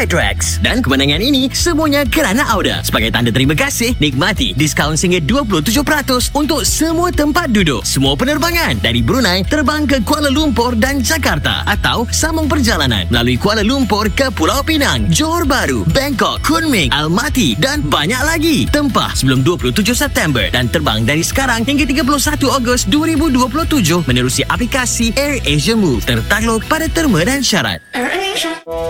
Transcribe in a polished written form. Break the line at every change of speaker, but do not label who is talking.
Skytrax. Dan kemenangan ini semuanya kerana Auda. Sebagai tanda terima kasih, nikmati diskaun sehingga 27% untuk semua tempat duduk. Semua penerbangan dari Brunei terbang ke Kuala Lumpur dan Jakarta, atau sambung perjalanan melalui Kuala Lumpur ke Pulau Pinang, Johor Bahru, Bangkok, Kunming, Almaty dan banyak lagi. Tempah sebelum 27 September dan terbang dari sekarang hingga 31 Ogos 2027 menerusi aplikasi AirAsia Move. Tertakluk pada terma dan syarat.